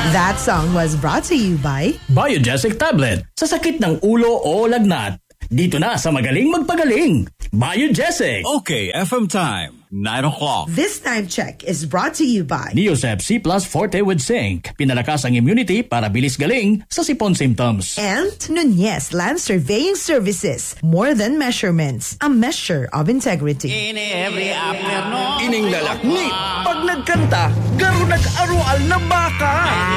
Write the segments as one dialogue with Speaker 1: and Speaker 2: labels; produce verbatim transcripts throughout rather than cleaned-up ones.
Speaker 1: That song was brought to you by
Speaker 2: Biogesic Tablet. Sa sakit ng ulo o lagnat. Dito na sa Magaling Magpagaling. Biogesic.
Speaker 3: Okay, F M time. nine o'clock.
Speaker 1: This time check is brought to you by
Speaker 2: Neosep C Plus Forte with Zinc. Pinalakas ang immunity para bilis galing sa sipon symptoms.
Speaker 1: And Nunez Land Surveying Services. More than measurements. A measure of integrity.
Speaker 4: In every afternoon.
Speaker 5: Ining lalakni. Pag nagkanta, garo nag-arual na baka.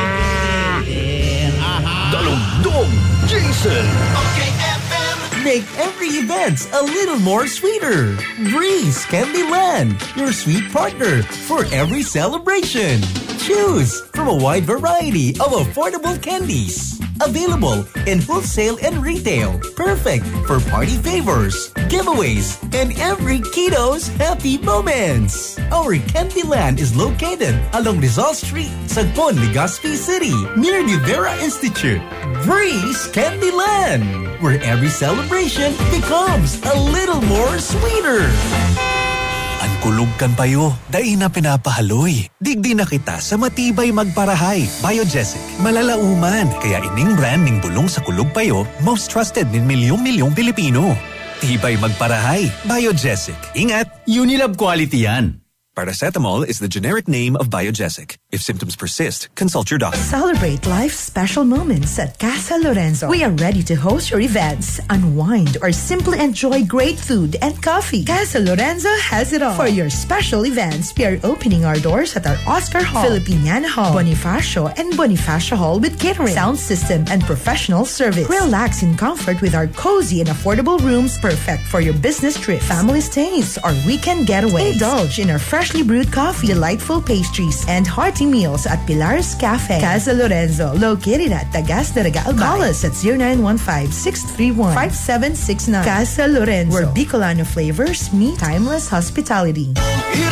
Speaker 5: Dalugdog, Jason.
Speaker 4: Okay, F M.
Speaker 6: Make every event a little more sweeter. Breeze Candyland, your sweet partner for every celebration. Choose from a wide variety of affordable candies. Available in wholesale and retail. Perfect for party favors, giveaways, and every kiddo's happy moments. Our Candyland is located along Rizal Street, Sagpon, Legazpi City, near the Vera Institute. Breeze Candyland, where every celebration becomes a little more sweeter.
Speaker 7: Ang kulog kan payo, dai na pinapahaloy. Digdi na kita sa matibay magparahay. Biogesic, malalauman. Kaya ining brand ning bulong sa kulog payo, most trusted nin milyong-milyong Pilipino. Tibay magparahay. Biogesic. Ingat, Unilab quality yan. Paracetamol is the generic name of Biogesic. If symptoms persist, consult your doctor.
Speaker 1: Celebrate life's special moments at Casa Lorenzo. We are ready to host your events, unwind, or simply enjoy great food and coffee. Casa Lorenzo has it all. For your special events, we are opening our doors at our Oscar Hall, Filipiniana Hall, Bonifacio, and Bonifacio Hall with catering, sound system, and professional service. Relax in comfort with our cozy and affordable rooms, perfect for your business trip, family stays, or weekend getaway. Indulge in our freshly brewed coffee, delightful pastries, and hearty meals at Pilar's Cafe. Casa Lorenzo, located at Tagas de Regal. Call us at zero nine one five, six three one, five seven six nine. Casa Lorenzo, where Bicolano flavors meet timeless hospitality.